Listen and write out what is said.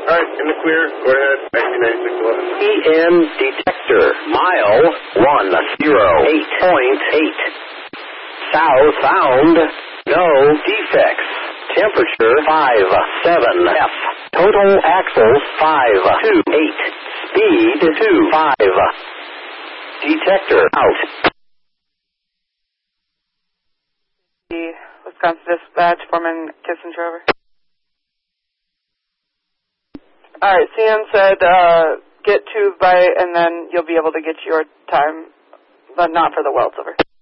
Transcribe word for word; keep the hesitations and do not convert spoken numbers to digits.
All right, in the clear. Go ahead. nineteen ninety-six eleven. E M detector. Mile one zero eight point eight. South found. No defects. Temperature five seven F. Total axles five two eight. Speed two five. Detector out. The Wisconsin Dispatch, Foreman Kissinger, over. All right, C N said uh, get to by, and then you'll be able to get your time, but not for the welds, over.